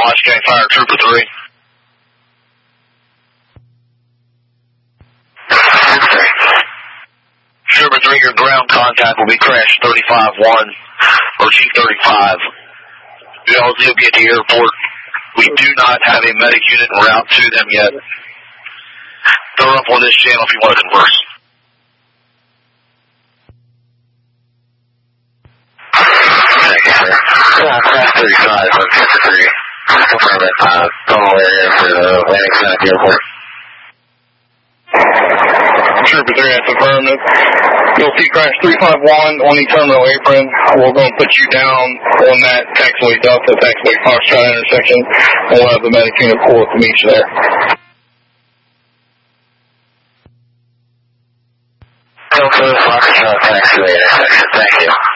Washington County Fire, Trooper 3. Trooper 3, your ground contact will be crash 35-1 or G35. Y'all will be at the airport. We do not have a medic unit en route to them yet. Throw up on this channel if you want to converse. Thank you, sir. Crash 35 on Trooper 3. Confirm that tunnel area for the landing zone at the airport. Trooper 3, that's affirmative. You'll see crash 351 on the terminal apron. We're going to put you down on that taxiway Delta, taxiway Foxtrot intersection, and we'll have the medic unit pull up to meet you there. Delta, Foxtrot, taxiway intersection. Thank you.